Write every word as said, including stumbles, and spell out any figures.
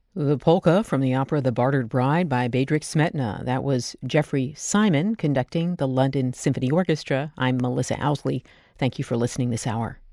The polka from the opera The Bartered Bride by Bedřich Smetana. That was Jeffrey Simon conducting the London Symphony Orchestra. I'm Melissa Owsley. Thank you for listening this hour.